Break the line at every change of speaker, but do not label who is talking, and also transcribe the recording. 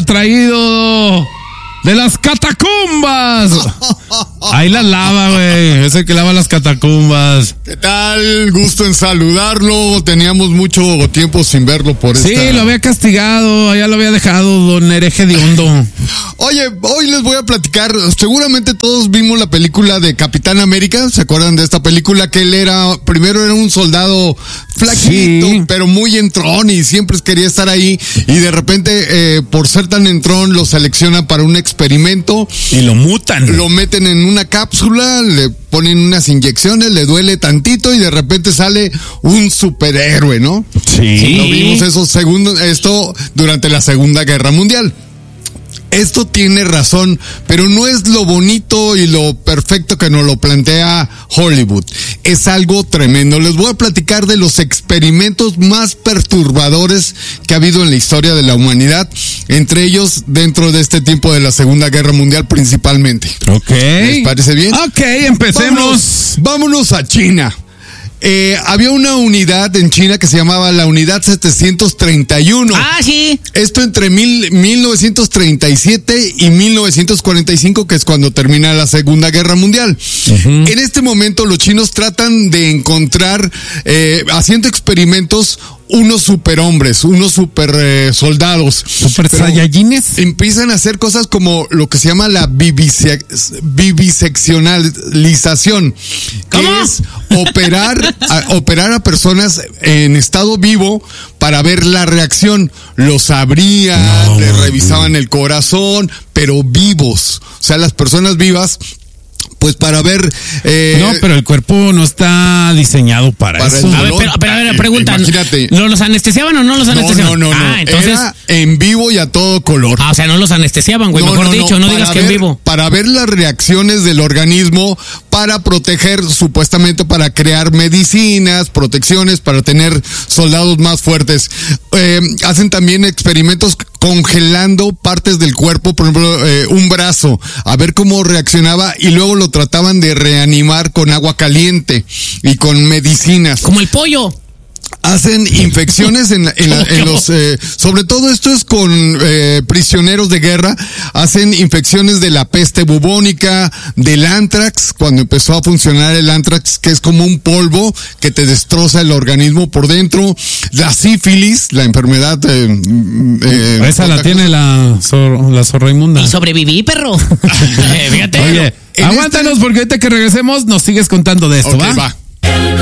traído de las catacumbas. Ahí las lava, güey. Es el que lava las catacumbas.
¿Qué tal? Gusto en saludarlo. Teníamos mucho tiempo sin verlo por
Sí, lo había castigado. Ya lo había dejado, don hereje de hondo.
Oye, hoy les voy a platicar. Seguramente todos vimos la película de Capitán América. ¿Se acuerdan de esta película? Que él primero era un soldado flaquito, sí, pero muy entrón y siempre quería estar ahí. Y de repente, por ser tan entrón, lo seleccionan para un experimento.
Y lo mutan.
Lo meten en una cápsula, le ponen unas inyecciones, le duele tantito y de repente sale un superhéroe, ¿no?
Sí.
Lo vimos esto durante la Segunda Guerra Mundial. Esto tiene razón, pero no es lo bonito y lo perfecto que nos lo plantea Hollywood. Es algo tremendo. Les voy a platicar de los experimentos más perturbadores que ha habido en la historia de la humanidad, entre ellos dentro de este tiempo de la Segunda Guerra Mundial principalmente.
Ok.
¿Les parece bien?
Ok, empecemos.
Vámonos a China. Había una unidad en China que se llamaba la Unidad 731.
Ah, sí.
Esto entre 1937 y 1945, que es cuando termina la Segunda Guerra Mundial. Uh-huh. En este momento los chinos tratan de encontrar, haciendo experimentos, unos superhombres, unos super soldados.
Super saiyajines.
Empiezan a hacer cosas como lo que se llama la viviseccionalización.
¿Cómo?
Que es operar a personas en estado vivo para ver la reacción. Los abrían, les revisaban el corazón, pero vivos. O sea, las personas vivas, pues para ver...
no, pero el cuerpo no está diseñado para eso.
A ver, pero preguntan,
imagínate.
¿los anestesiaban o no los anestesiaban?
No.
Entonces...
Era en vivo y a todo color.
O sea, no los anestesiaban, güey. Mejor dicho, no digas que en vivo.
Para ver las reacciones del organismo, para proteger, supuestamente para crear medicinas, protecciones, para tener soldados más fuertes. Hacen también experimentos congelando partes del cuerpo, por ejemplo, un brazo, a ver cómo reaccionaba, y luego lo trataban de reanimar con agua caliente y con medicinas.
Como el pollo.
Hacen infecciones en los, sobre todo esto es con prisioneros de guerra. Hacen infecciones de la peste bubónica, del antrax, cuando empezó a funcionar el antrax, que es como un polvo que te destroza el organismo por dentro. La sífilis, la enfermedad.
Esa la tiene la zorra inmunda.
Y sobreviví, perro. Fíjate.
Oye, aguántanos porque ahorita que regresemos nos sigues contando de esto,
okay,
¿va?